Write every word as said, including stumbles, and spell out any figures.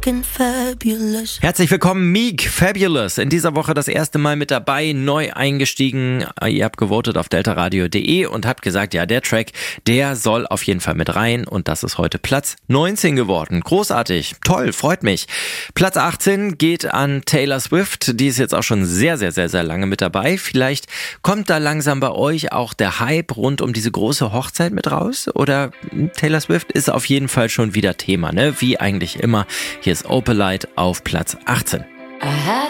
fucking fabulous. Herzlich willkommen, Meek, Fabulous. In dieser Woche das erste Mal mit dabei, neu eingestiegen. Ihr habt gewotet auf delta radio punkt de und habt gesagt, ja, der Track, der soll auf jeden Fall mit rein. Und das ist heute Platz neunzehn geworden. Großartig, toll, freut mich. Platz achtzehn geht an Taylor Swift. Die ist jetzt auch schon sehr, sehr, sehr, sehr lange mit dabei. Vielleicht kommt da langsam bei euch auch der Hype rund um diese große Hochzeit mit raus? Oder Taylor Swift ist auf jeden Fall schon wieder Thema, ne? Wie eigentlich immer. Hier ist Opalite auf Platz achtzehn.